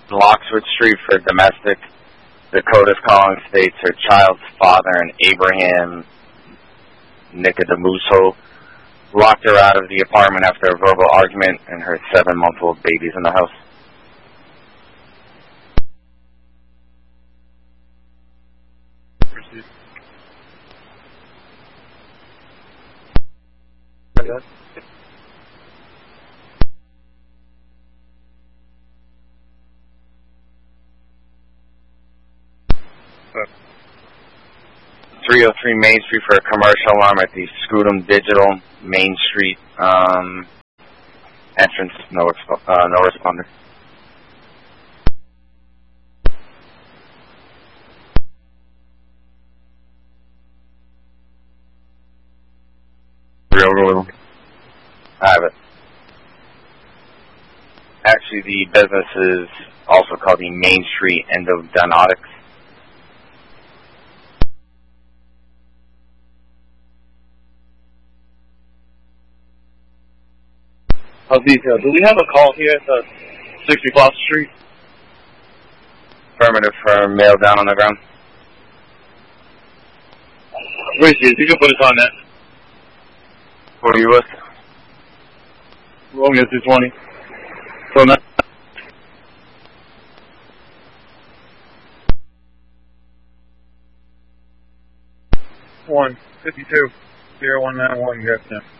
Loxford Street for domestic. Dakota's calling states her child's father, an Abraham Nicodemuso, locked her out of the apartment after a verbal argument, and her 7-month-old baby's in the house. Proceed. 303 Main Street for a commercial alarm at the Scudam Digital Main Street entrance. No responder. I have it. Actually, the business is also called the Main Street Endodontics. Detail. Do we have a call here at the 60 Foster Street? Affirmative for mail down on the ground. Appreciate it. You can put us on that. What are you with? Romeo 220. So now. 152 0191. Yes, sir.